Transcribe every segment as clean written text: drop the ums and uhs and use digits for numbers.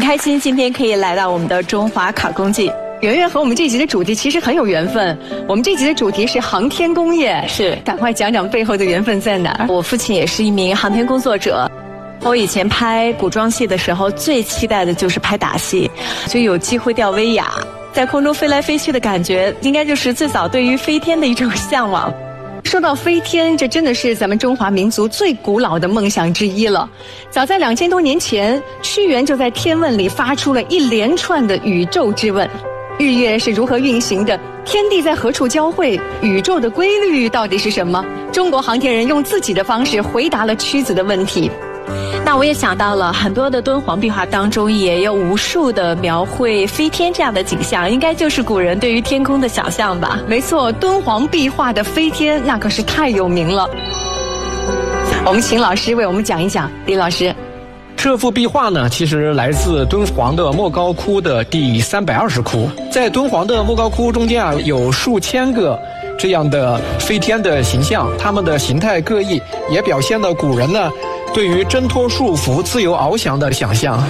开心今天可以来到我们的中华考工记。圆圆和我们这集的主题其实很有缘分，我们这集的主题是航天工业，是赶快讲讲背后的缘分在哪儿。我父亲也是一名航天工作者，我以前拍古装戏的时候最期待的就是拍打戏，就有机会吊威亚，在空中飞来飞去的感觉，应该就是最早对于飞天的一种向往。说到飞天，这真的是咱们中华民族最古老的梦想之一了。早在2000多年前，屈原就在《天问》里发出了一连串的宇宙之问：日月是如何运行的？天地在何处交汇？宇宙的规律到底是什么？中国航天人用自己的方式回答了屈子的问题。那我也想到了很多的敦煌壁画当中也有无数的描绘飞天这样的景象，应该就是古人对于天空的想象吧。没错，敦煌壁画的飞天那可是太有名了。我们请老师为我们讲一讲。李老师， 这幅壁画呢，其实来自敦煌的莫高窟的第320窟。在敦煌的莫高窟中间啊，有数千个这样的飞天的形象，它们的形态各异，也表现了古人呢对于挣脱束缚、自由翱翔的想象。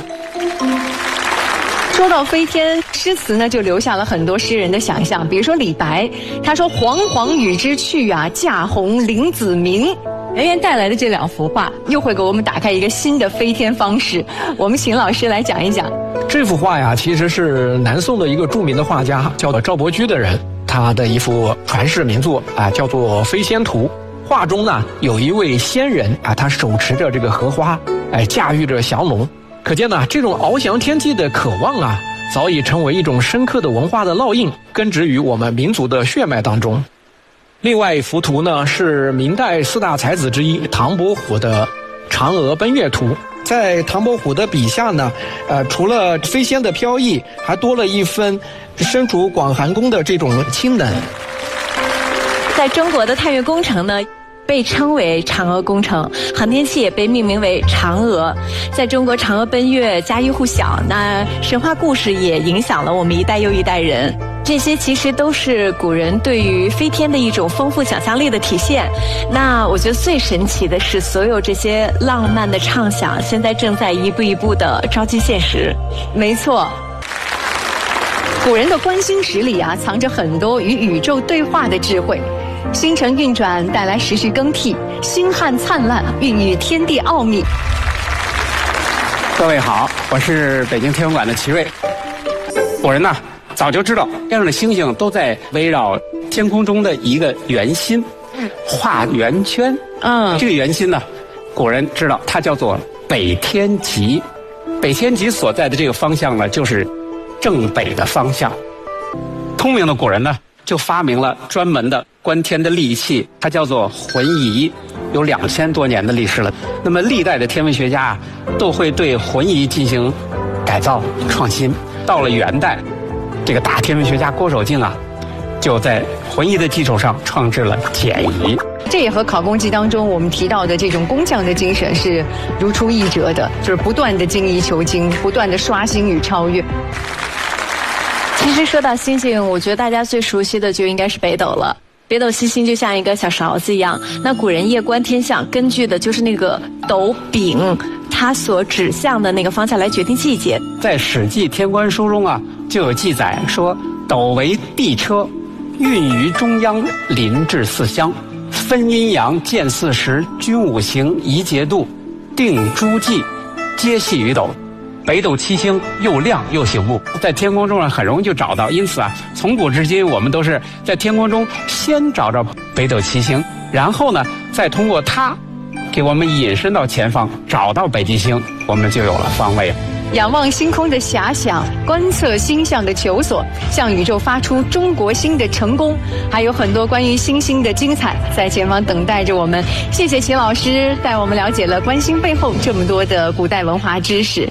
说到飞天，诗词呢就留下了很多诗人的想象。比如说李白，他说：“煌煌与之去啊，驾鸿凌子鸣。”圆圆带来的这2幅画，又会给我们打开一个新的飞天方式。我们请老师来讲一讲。 这幅画呀，其实是南宋的一个著名的画家，叫做赵伯驹的人，他的一幅传世名作啊，叫做《飞仙图》。画中呢，有一位仙人啊，他手持着这个荷花，驾驭着降龙。可见呢，这种翱翔天际的渴望啊，早已成为一种深刻的文化的烙印，根植于我们民族的血脉当中。另外一幅图呢，是明代4大才子之一唐伯虎的《嫦娥奔月图》。在唐伯虎的笔下呢，除了飞仙的飘逸，还多了一分身处广寒宫的这种清冷。 在中国的探月工程呢，被称为嫦娥工程，航天器也被命名为嫦娥。在中国，嫦娥奔月家喻户晓，那神话故事也影响了我们一代又一代人。这些其实都是古人对于飞天的一种丰富想象力的体现。那我觉得最神奇的是，所有这些浪漫的畅想，现在正在一步一步的照进现实。没错，古人的观星石里啊，藏着很多与宇宙对话的智慧。星辰运转带来时序更替，星汉灿烂孕育天地奥秘。 各位好，我是北京天文馆的齐瑞。古人呢早就知道天上的星星都在围绕天空中的一个圆心画圆圈。这个圆心呢，古人知道它叫做北天极。北天极所在的这个方向呢，就是正北的方向。聪明的古人呢，就发明了专门的观天的利器，它叫做浑仪，有2000多年的历史了。那么历代的天文学家都会对浑仪进行改造创新。到了元代，这个大天文学家郭守敬啊，就在浑仪的基础上创制了简仪。 这也和考工记当中我们提到的这种工匠的精神是如出一辙的，就是不断的精益求精，不断的刷新与超越。其实说到星星，我觉得大家最熟悉的就应该是北斗了。北斗七星就像一个小勺子一样，那古人夜观天象，根据的就是那个斗柄它所指向的那个方向来决定季节。 在《史记·天官书》中啊，就有记载说：斗为地车，运于中央，临至4乡，分阴阳，见4时，均5行，宜节度，定诸纪，皆系于斗。北斗七星又亮又醒目，在天空中很容易就找到。因此啊，从古至今我们都是在天空中先找着北斗七星，然后呢再通过它给我们引申到前方，找到北极星，我们就有了方位。 仰望星空的遐想，观测星象的求索，向宇宙发出中国星的成功，还有很多关于星星的精彩在前方等待着我们。谢谢齐老师带我们了解了观星背后这么多的古代文化知识。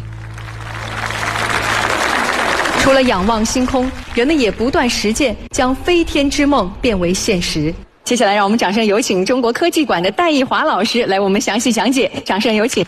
除了仰望星空，人们也不断实践，将飞天之梦变为现实。接下来让我们掌声有请中国科技馆的戴义华老师来我们详细讲解，掌声有请。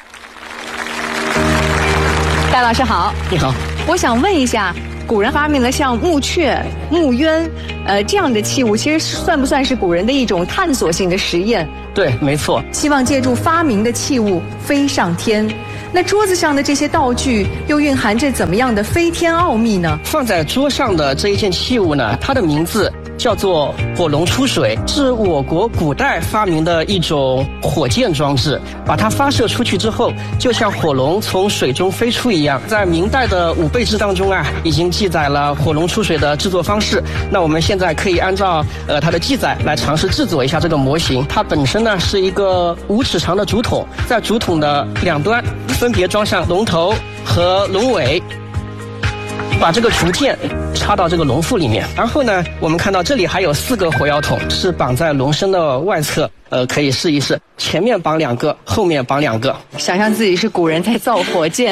戴老师好。 你好。 我想问一下，古人发明了像木雀、木鸢这样的器物，其实算不算是古人的一种探索性的实验？ 对，没错。 希望借助发明的器物飞上天。 那桌子上的这些道具又蕴含着怎么样的飞天奥秘呢？ 放在桌上的这一件器物呢，它的名字叫做火龙出水，是我国古代发明的一种火箭装置。把它发射出去之后，就像火龙从水中飞出一样。在明代的武备志当中啊，已经记载了火龙出水的制作方式。那我们现在可以按照它的记载来尝试制作一下这个模型。它本身呢是一个5尺长的竹筒，在竹筒的两端分别装上龙头和龙尾，把这个竹箭插到这个龙腹里面。然后呢，我们看到这里还有4个火药桶，是绑在龙身的外侧。可以试一试，前面绑2个，后面绑2个。 想象自己是古人在造火箭。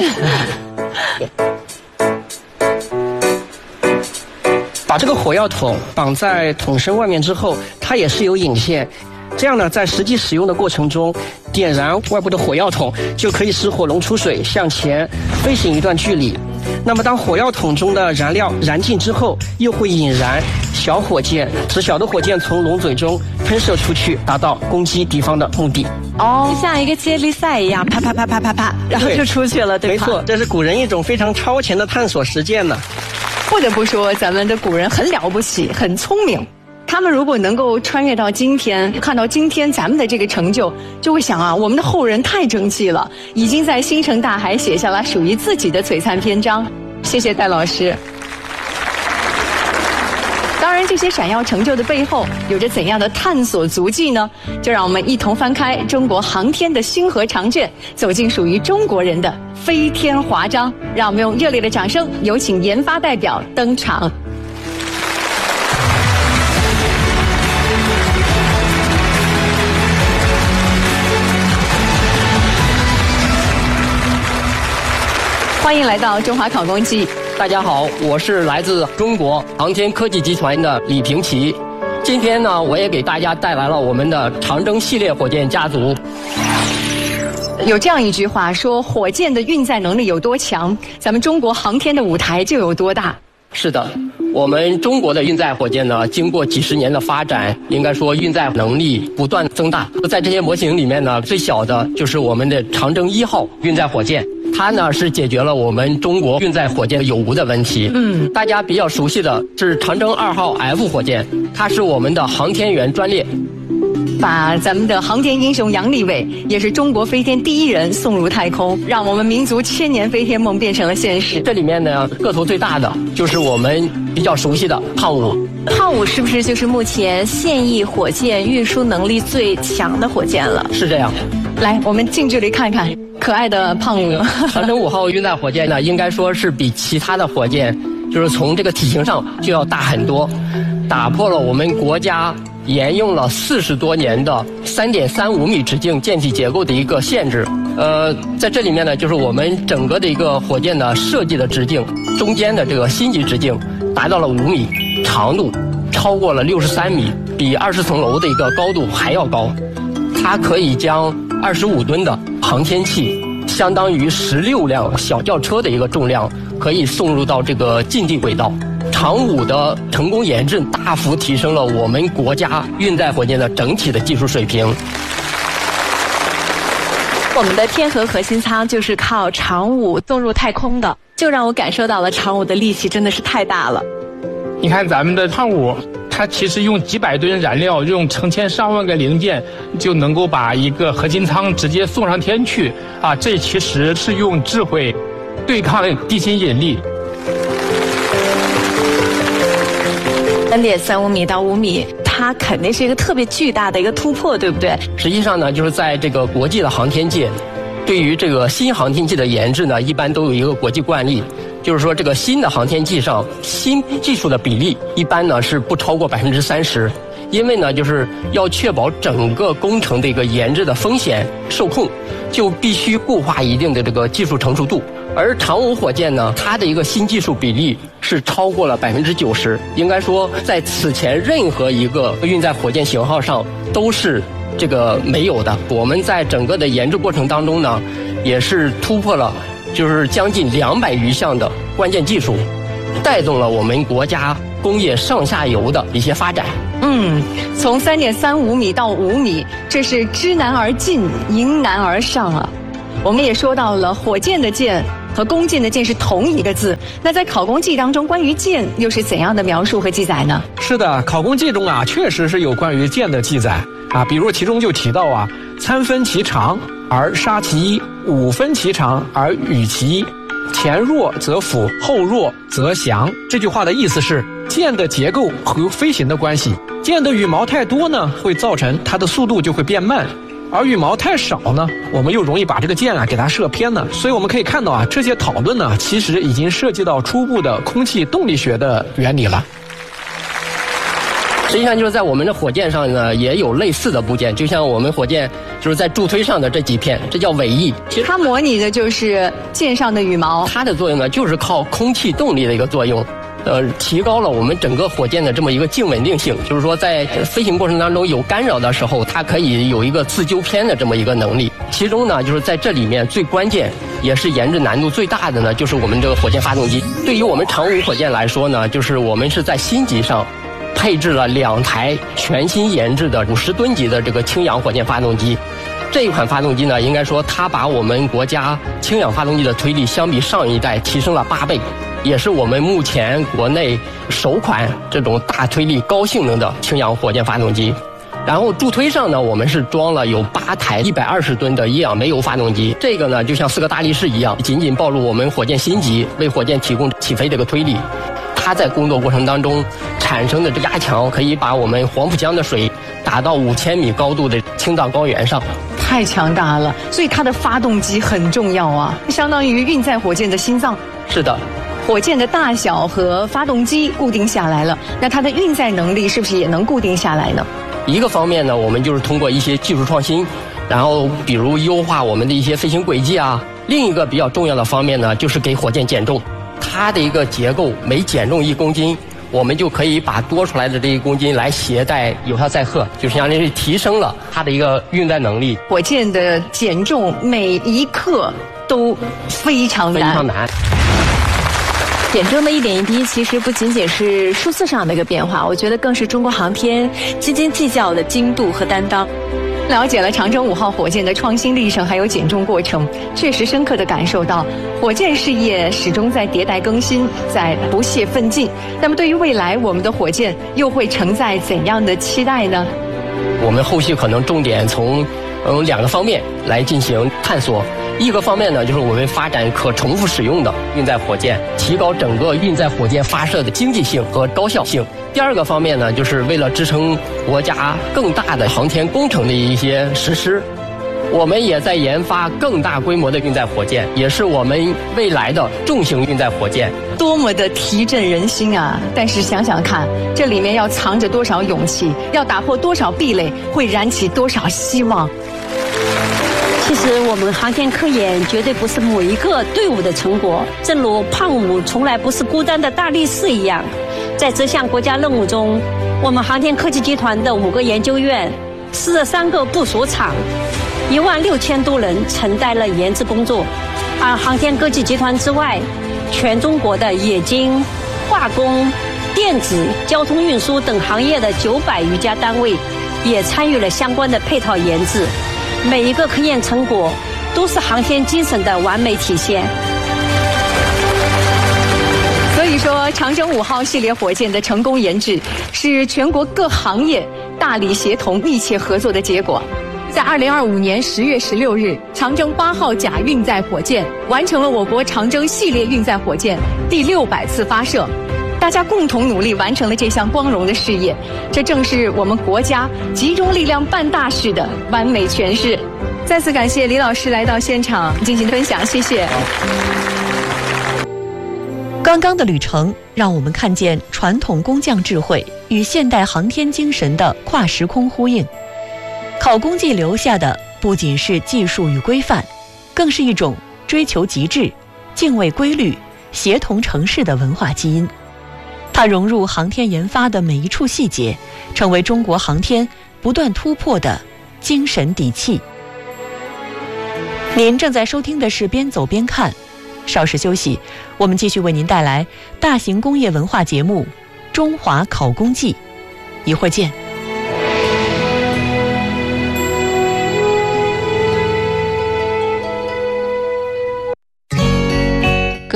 把这个火药桶绑在桶身外面之后，它也是有引线。这样呢，在实际使用的过程中，点燃外部的火药桶，就可以使火龙出水向前飞行一段距离。那么当火药桶中的燃料燃尽之后，又会引燃小火箭，使小的火箭从龙嘴中喷射出去，达到攻击敌方的目的。 哦，像一个接力赛一样，啪啪啪啪啪啪，然后就出去了，对吧？ 没错，这是古人一种非常超前的探索实践呢。 不得不说，咱们的古人很了不起，很聪明。他们如果能够穿越到今天，看到今天咱们的这个成就，就会想啊，我们的后人太争气了，已经在星辰大海写下了属于自己的璀璨篇章。谢谢戴老师。当然，这些闪耀成就的背后有着怎样的探索足迹呢？就让我们一同翻开中国航天的星河长卷，走进属于中国人的飞天华章。让我们用热烈的掌声，有请研发代表登场。欢迎来到中华考公记。 大家好，我是来自中国航天科技集团的李平奇。今天呢，我也给大家带来了我们的长征系列火箭家族。 有这样一句话说，火箭的运载能力有多强，咱们中国航天的舞台就有多大。 是的，我们中国的运载火箭呢，经过几十年的发展，应该说运载能力不断增大。在这些模型里面呢，最小的就是我们的长征1号运载火箭。它呢是解决了我们中国运载火箭有无的问题。大家比较熟悉的是长征2号 F 火箭，它是我们的航天员专列， 把咱们的航天英雄杨利伟，也是中国飞天第一人送入太空，让我们民族千年飞天梦变成了现实。 这里面呢，个头最大的就是我们比较熟悉的胖5。 胖5是不是就是目前现役火箭运输能力最强的火箭了？ 是这样。 来，我们近距离看看可爱的胖5。 长征5号运载火箭呢，应该说是比其他的火箭，就是从这个体型上就要大很多，打破了我们国家沿用了40多年的3.35米直径舰体结构的一个限制。在这里面呢，就是我们整个的一个火箭的设计的直径，中间的这个心级直径达到了5米，长度超过了63米，比20层楼的一个高度还要高。它可以将25吨的航天器，相当于16辆小轿车的一个重量，可以送入到这个近地轨道。长5的成功研制大幅提升了我们国家运载火箭的整体的技术水平。 我们的天河核心舱就是靠长5送入太空的，就让我感受到了长5的力气真的是太大了。 你看咱们的胖5，它其实用几百吨燃料，用成千上万个零件，就能够把一个核心舱直接送上天去啊！这其实是用智慧对抗地心引力。 3.35米到5米，它肯定是一个特别巨大的一个突破，对不对？ 实际上呢，就是在这个国际的航天界，对于这个新航天器的研制呢，一般都有一个国际惯例，就是说这个新的航天器上新技术的比例一般呢是不超过30%，因为呢就是要确保整个工程的一个研制的风险受控，就必须固化一定的这个技术成熟度。而长5火箭呢，它的一个新技术比例是超过了90%，应该说在此前任何一个运载火箭型号上都是这个没有的。我们在整个的研制过程当中呢，也是突破了就是将近200余项的关键技术，带动了我们国家工业上下游的一些发展。 从3.35米到5米，这是知难而进，迎难而上啊。 我们也说到了火箭的箭和弓箭的箭是同一个字，那在《考工记》当中，关于箭又是怎样的描述和记载呢？ 是的，《考工记》中啊，确实是有关于箭的记载啊，比如其中就提到啊，3分其长而杀其一，5分其长而与其一，前弱则辅，后弱则降。这句话的意思是，箭的结构和飞行的关系，箭的羽毛太多呢，会造成它的速度就会变慢。而羽毛太少呢，我们又容易把这个箭啊给它射偏了。所以我们可以看到啊，这些讨论呢，其实已经涉及到初步的空气动力学的原理了。 实际上就是在我们的火箭上呢，也有类似的部件，就像我们火箭就是在助推上的这几片，这叫尾翼。 其实它模拟的就是箭上的羽毛， 它的作用呢，就是靠空气动力的一个作用。提高了我们整个火箭的这么一个静稳定性，就是说在飞行过程当中有干扰的时候，它可以有一个自纠偏的这么一个能力。其中呢，就是在这里面最关键也是研制难度最大的呢，就是我们这个火箭发动机。对于我们长5火箭来说呢，就是我们是在星级上配置了2台全新研制的50吨级的这个氢氧火箭发动机。这一款发动机呢，应该说它把我们国家氢氧发动机的推力相比上一代提升了8倍。也是我们目前国内首款这种大推力高性能的氢氧火箭发动机。然后助推上呢，我们是装了有8台120吨的液氧煤油发动机。这个呢，就像4个大力士一样，紧紧抱住我们火箭心级，为火箭提供起飞这个推力。它在工作过程当中产生的这压强，可以把我们黄浦江的水打到5000米高度的青藏高原上。 太强大了，所以它的发动机很重要啊，相当于运载火箭的心脏。 是的。 火箭的大小和发动机固定下来了，那它的运载能力是不是也能固定下来呢？ 一个方面呢，我们就是通过一些技术创新，然后比如优化我们的一些飞行轨迹啊。另一个比较重要的方面呢，就是给火箭减重。它的一个结构每减重1公斤，我们就可以把多出来的这1公斤来携带有效载荷，就相当于提升了它的一个运载能力。 火箭的减重每一克都非常难。 非常难。 减重的一点一滴，其实不仅仅是数字上的一个变化，我觉得更是中国航天斤斤计较的精度和担当。 了解了长征5号火箭的创新历程，还有减重过程，确实深刻地感受到火箭事业始终在迭代更新，在不懈奋进。那么对于未来，我们的火箭又会承载怎样的期待呢？ 我们后续可能重点从2个方面来进行探索。一个方面呢，就是我们发展可重复使用的运载火箭，提高整个运载火箭发射的经济性和高效性。第2个方面呢，就是为了支撑国家更大的航天工程的一些实施，我们也在研发更大规模的运载火箭，也是我们未来的重型运载火箭。 多么的提振人心啊！但是想想看，这里面要藏着多少勇气，要打破多少壁垒，会燃起多少希望。 其实我们航天科研绝对不是某一个队伍的成果，正如胖五从来不是孤单的大力士一样。在这项国家任务中，我们航天科技集团的5个研究院、43个部署场、16000多人承担了研制工作。而航天科技集团之外，全中国的冶金、化工、电子、交通运输等行业的900余家单位也参与了相关的配套研制。每一个科研成果都是航天精神的完美体现。 所以说，长征5号系列火箭的成功研制是全国各行业大力协同、密切合作的结果。在2025年10月16日，长征8号甲运载火箭完成了我国长征系列运载火箭第600次发射。大家共同努力完成了这项光荣的事业，这正是我们国家集中力量办大事的完美诠释。再次感谢李老师来到现场进行分享，谢谢。 刚刚的旅程让我们看见传统工匠智慧与现代航天精神的跨时空呼应。考工记留下的不仅是技术与规范，更是一种追求极致、敬畏规律、协同成事的文化基因。它融入航天研发的每一处细节，成为中国航天不断突破的精神底气。您正在收听的是边走边看，稍事休息，我们继续为您带来大型工业文化节目《中华考工记》，一会儿见。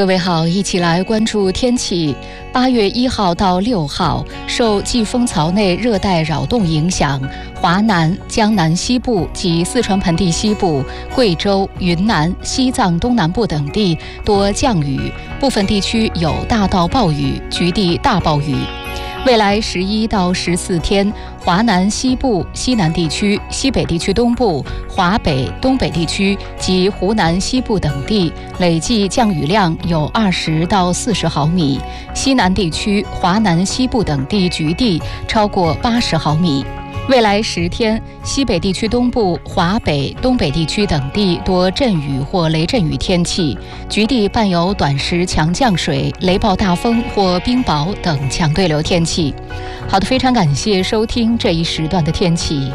各位好，一起来关注天气。8月1号到6号，受季风槽内热带扰动影响，华南、江南西部及四川盆地西部、贵州、云南、西藏东南部等地多降雨，部分地区有大到暴雨，局地大暴雨。未来11到14天，华南西部、西南地区、西北地区东部、华北、东北地区及湖南西部等地累计降雨量有20到40毫米，西南地区、华南西部等地局地超过80毫米。未来10天，西北地区东部、华北、东北地区等地多阵雨或雷阵雨天气，局地伴有短时强降水、雷暴大风或冰雹等强对流天气。好的，非常感谢收听这一时段的天气。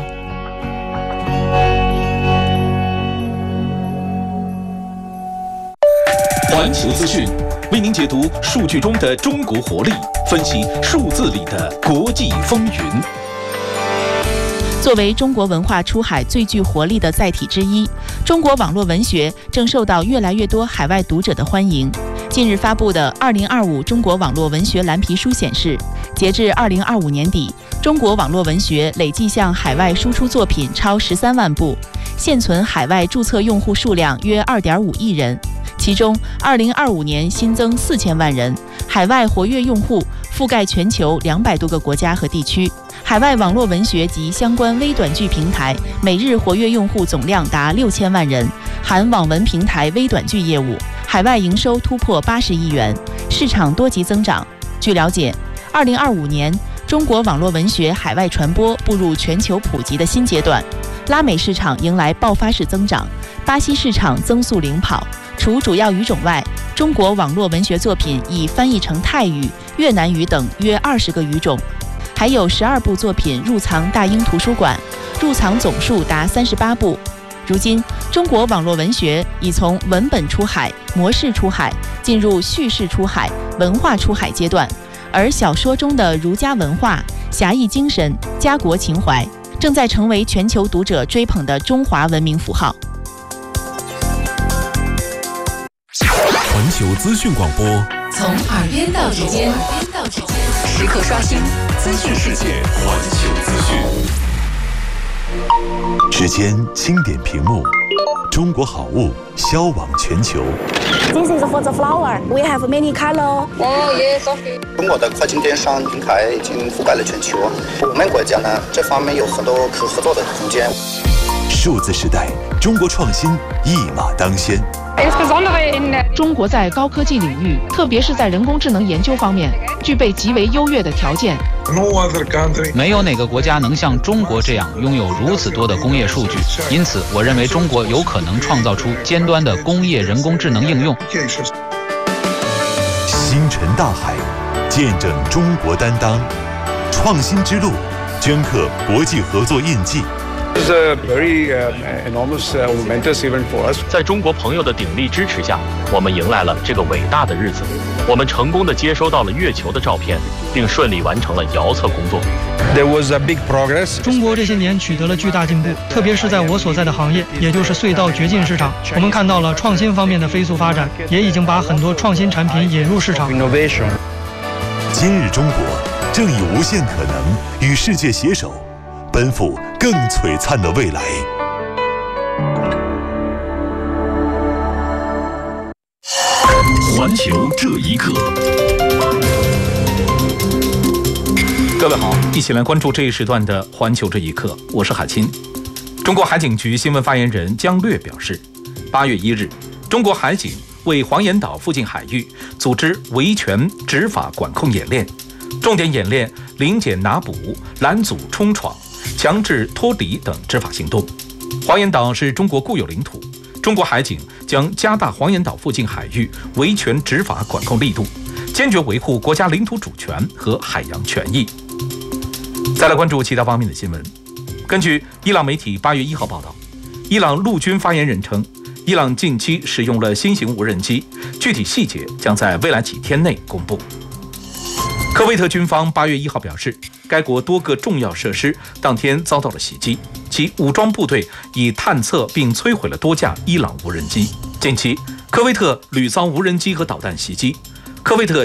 环球资讯为您解读数据中的中国活力，分析数字里的国际风云。 作为中国文化出海最具活力的载体之一，中国网络文学正受到越来越多海外读者的欢迎。近日发布的2025中国网络文学蓝皮书显示，截至2025年底，中国网络文学累计向海外输出作品超13万部，现存海外注册用户数量约2.5亿人，其中2025年新增4000万人，海外活跃用户覆盖全球200多个国家和地区。海外网络文学及相关微短剧平台每日活跃用户总量达6000万人，含网文平台微短剧业务，海外营收突破80亿元，市场多级增长。据了解，2025年中国网络文学海外传播步入全球普及的新阶段，拉美市场迎来爆发式增长，巴西市场增速领跑。除主要语种外，中国网络文学作品已翻译成泰语、越南语等约20个语种，还有12部作品入藏大英图书馆，入藏总数达38部。如今，中国网络文学已从文本出海、模式出海进入叙事出海、文化出海阶段，而小说中的儒家文化、侠义精神、家国情怀正在成为全球读者追捧的中华文明符号。 环球资讯广播， 从耳边到指尖，时刻刷新资讯世界。 环球资讯， 时间轻点屏幕，中国好物销往全球。 This is for the flower. We have many color. Oh yes, okay. 中国的跨境电商平台已经覆盖了全球，我们国家呢这方面有很多可合作的空间。 数字时代，中国创新一马当先。 中国在高科技领域，特别是在人工智能研究方面，具备极为优越的条件。 没有哪个国家能像中国这样拥有如此多的工业数据，因此我认为中国有可能创造出尖端的工业人工智能应用。 星辰大海，见证中国担当，创新之路，镌刻国际合作印记。 It's a very enormous momentous event for us. 在中国朋友的鼎力支持下，我们迎来了这个伟大的日子。我们成功地接收到了月球的照片，并顺利完成了遥测工作。 There was a big progress. 中国这些年取得了巨大进步，特别是在我所在的行业，也就是隧道掘进市场，我们看到了创新方面的飞速发展，也已经把很多创新产品引入市场。 Innovation. 今日中国正以无限可能与世界携手，奔赴更璀璨的未来。 环球这一刻，各位好，一起来关注这一时段的环球这一刻，我是海清。中国海警局新闻发言人姜略表示，8月1日，中国海警为黄岩岛附近海域组织维权执法管控演练，重点演练临检拿捕、拦阻冲闯、强制脱离等执法行动。黄岩岛是中国固有领土，中国海警将加大黄岩岛附近海域维权执法管控力度，坚决维护国家领土主权和海洋权益。再来关注其他方面的新闻。根据伊朗媒体8月1号报道，伊朗陆军发言人称，伊朗近期使用了新型无人机，具体细节将在未来几天内公布。科威特军方8月1号表示，该国多个重要设施当天遭到了袭击，其武装部队已探测并摧毁了多架伊朗无人机。近期， 科威特屡遭无人机和导弹袭击，科威特